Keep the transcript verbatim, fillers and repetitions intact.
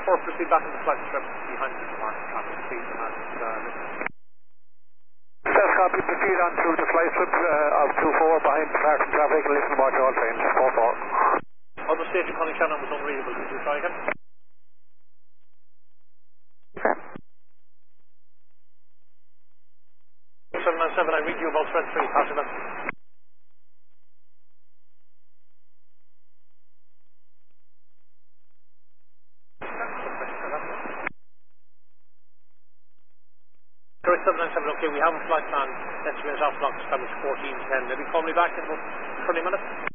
four, proceed back in the flight strip behind the mark traffic, please, and uh, Self copy, proceed on through the flight strip uh, of two four behind parking traffic and listen to watch all trains, four four. Other station calling Shannon was unreadable, could you try again? seven nine seven, I read you about thread three, passing them. Correct, seven nine seven, okay, we have a flight plan, estimated off block, established fourteen ten. Maybe call me back in about twenty minutes?